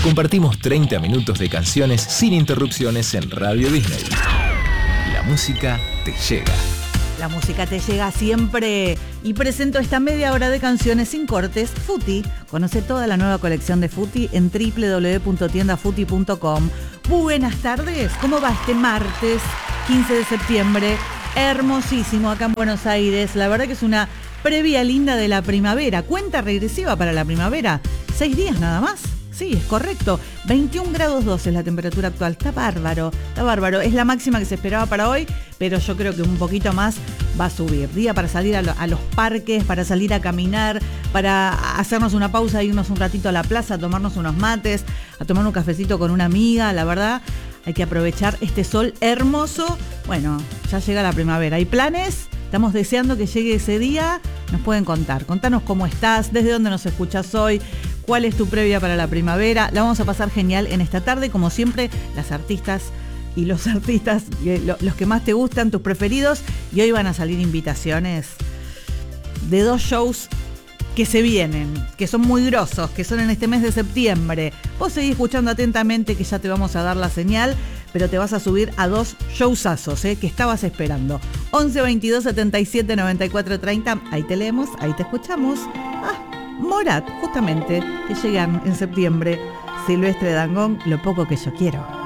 compartimos 30 minutos de canciones sin interrupciones en Radio Disney. La música te llega. La música te llega siempre y presento esta media hora de canciones sin cortes, Futi. Conoce toda la nueva colección de Futi en www.tiendafuti.com. Buenas tardes, ¿cómo va este martes 15 de septiembre? Hermosísimo acá en Buenos Aires, la verdad que es una previa linda de la primavera, cuenta regresiva para la primavera, 6 días nada más. Sí, es correcto. 21 grados 2 es la temperatura actual. Está bárbaro, está bárbaro. Es la máxima que se esperaba para hoy, pero yo creo que un poquito más va a subir. Día para salir a los parques, para salir a caminar, para hacernos una pausa, irnos un ratito a la plaza, a tomarnos unos mates, a tomar un cafecito con una amiga. La verdad, hay que aprovechar este sol hermoso. Bueno, ya llega la primavera. ¿Hay planes? Estamos deseando que llegue ese día. Nos pueden contar. Contanos cómo estás, desde dónde nos escuchás hoy, cuál es tu previa para la primavera. La vamos a pasar genial en esta tarde. Como siempre, las artistas y los artistas, los que más te gustan, tus preferidos. Y hoy van a salir invitaciones de 2 shows que se vienen, que son muy grosos, que son en este mes de septiembre. Vos seguís escuchando atentamente, que ya te vamos a dar la señal, pero te vas a subir a 2 showsazos, que estabas esperando. 11 22 77 94 30, ahí te leemos, ahí te escuchamos. Morat, justamente, que llegan en septiembre. Silvestre Dangond, Lo poco que yo quiero.